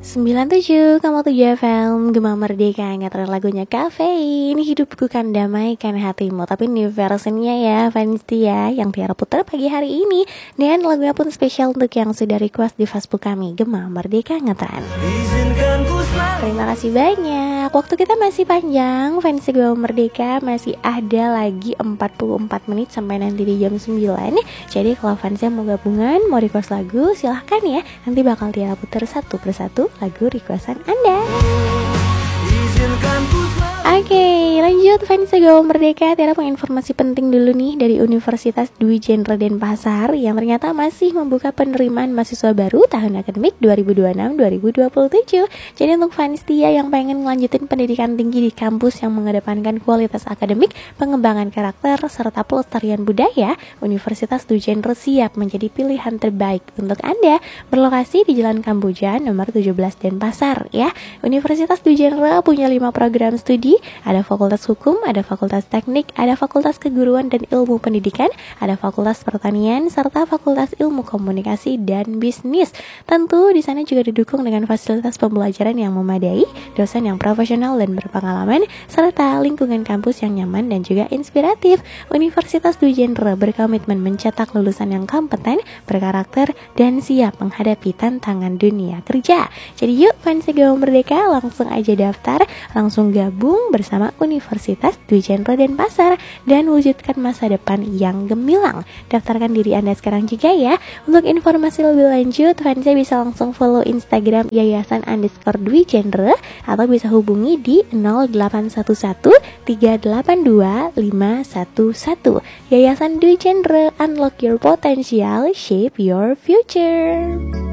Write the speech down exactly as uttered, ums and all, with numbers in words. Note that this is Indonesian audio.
sembilan puluh tujuh koma tujuh F M Gema Merdeka, ngetren lagunya Kafein. Hidupku kan damaikan hatimu. Tapi ini versinya ya Fancy ya, yang Tiara putar pagi hari ini. Dan lagunya pun spesial untuk yang sudah request di Facebook kami, Gema Merdeka Ngetren. Terima kasih banyak. Waktu kita masih panjang, Fancy Gema Merdeka. Masih ada lagi empat puluh empat menit sampai nanti di jam sembilan. Jadi kalau Fancy mau gabungan, mau request lagu, silahkan ya. Nanti bakal Tiara putar satu persatu lagu requestan Anda. Oke, okay, lanjut fans Gema Merdeka. Tiara punya informasi penting dulu nih dari Universitas Dwi Jenderal Denpasar yang ternyata masih membuka penerimaan mahasiswa baru tahun akademik dua ribu dua puluh enam dua ribu dua puluh tujuh. Jadi untuk fans Tia yang pengen melanjutin pendidikan tinggi di kampus yang mengedepankan kualitas akademik, pengembangan karakter, serta pelestarian budaya, Universitas Dwi Jenderal siap menjadi pilihan terbaik untuk Anda. Berlokasi di Jalan Kamboja nomor tujuh belas Denpasar ya. Universitas Dwi Jenderal punya lima program studi. Ada Fakultas Hukum, ada Fakultas Teknik, ada Fakultas Keguruan dan Ilmu Pendidikan, ada Fakultas Pertanian, serta Fakultas Ilmu Komunikasi dan Bisnis. Tentu di sana juga didukung dengan fasilitas pembelajaran yang memadai, dosen yang profesional dan berpengalaman, serta lingkungan kampus yang nyaman dan juga inspiratif. Universitas Dwi Jenderal berkomitmen mencetak lulusan yang kompeten, berkarakter, dan siap menghadapi tantangan dunia kerja. Jadi yuk fans Gema Merdeka, langsung aja daftar, langsung gabung bersama Universitas Dwi Jenderal Denpasar dan wujudkan masa depan yang gemilang. Daftarkan diri Anda sekarang juga ya. Untuk informasi lebih lanjut, fans bisa langsung follow Instagram Yayasan underscore Dwi Jenderal atau bisa hubungi di nol delapan satu satu tiga delapan dua lima satu satu. Yayasan Dwi Jenderal, unlock your potential, shape your future.